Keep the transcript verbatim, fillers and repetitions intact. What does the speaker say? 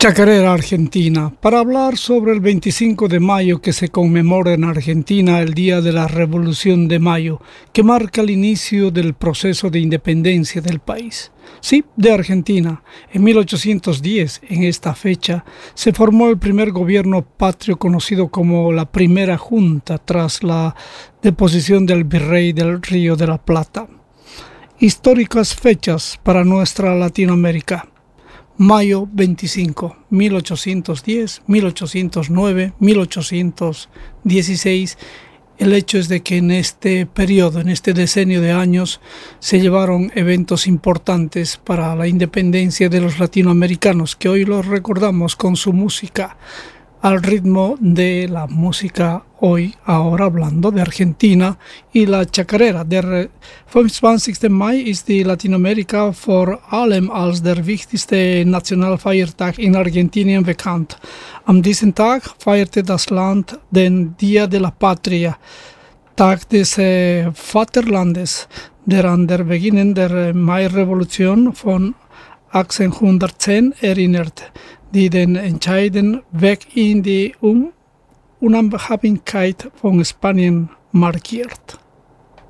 Chacarera Argentina, para hablar sobre el veinticinco de mayo que se conmemora en Argentina el Día de la Revolución de Mayo, que marca el inicio del proceso de independencia del país. Sí, de Argentina. En mil ochocientos diez, en esta fecha, se formó el primer gobierno patrio conocido como la Primera Junta tras la deposición del virrey del Río de la Plata. Históricas fechas para nuestra Latinoamérica. Mayo veinticinco, mil ochocientos diez, mil ochocientos nueve, mil ochocientos dieciséis. El hecho es de que en este periodo, en este decenio de años, se llevaron eventos importantes para la independencia de los latinoamericanos, que hoy los recordamos con su música, al ritmo de la música hoy, ahora hablando de Argentina y la chacarera. Der vierundzwanzigste Mai ist die Lateinamerika vor allem als der wichtigste Nationalfeiertag in Argentinien bekannt. An diesem Tag feierte das Land den Día de la Patria, Tag des äh, Vaterlandes, der an der Beginn der Mai-Revolution von achtzehnhundertzehn erinnert, die den entscheidenden Weg in die Un- Unabhängigkeit von Spanien markiert.